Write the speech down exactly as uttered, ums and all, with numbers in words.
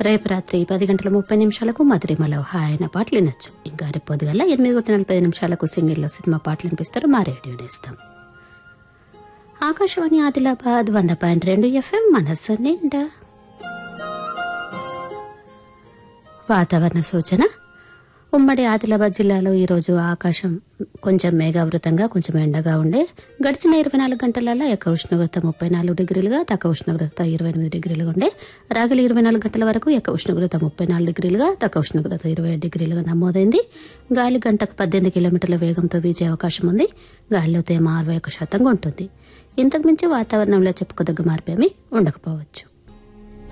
రేపు రాత్రి పది గంటల ముప్పై నిమిషాలకు మధురిమలో హాయన పాటలు వినొచ్చు. ఇంకా రేపు పొద్దుగల ఎనిమిది గంటల నలభై నిమిషాలకు సింగిల్లో సినిమా పాటలు వినిపిస్తారు. మా రేడియో నేస్తాం. ఆకాశవాణి ఆదిలాబాద్ వంద పాయింట్ రెండు ఎఫ్ఎం మనస్సు నిండా. వాతావరణ సూచన. ఉమ్మడి ఆదిలాబాద్ జిల్లాలో ఈరోజు ఆకాశం కొంచెం మేఘావృతంగా కొంచెం ఎండగా ఉండే. గడిచిన ఇరవై నాలుగు గంటలలో ఎక్క ఉష్ణోగ్రత ముప్పై నాలుగు డిగ్రీలుగా తక్కువ ఉష్ణోగ్రత ఇరవై ఎనిమిది డిగ్రీలుగా ఉండే. రాగలి ఇరవై నాలుగు గంటల వరకు ఎక్క ఉష్ణోగ్రత ముప్పై నాలుగు డిగ్రీలుగా తక్కువ ఉష్ణోగ్రత ఇరవై ఏడు డిగ్రీలుగా నమోదైంది. గాలి గంటకు పద్దెనిమిది కిలోమీటర్ల వేగంతో వీచే అవకాశం ఉంది. గాలిలో తేమ అరవై ఒక్క శాతంగా ఉంటుంది. ఇంతకు మించి వాతావరణంలో చెప్పుకోదగ్గ మార్పేమీ ఉండకపోవచ్చు.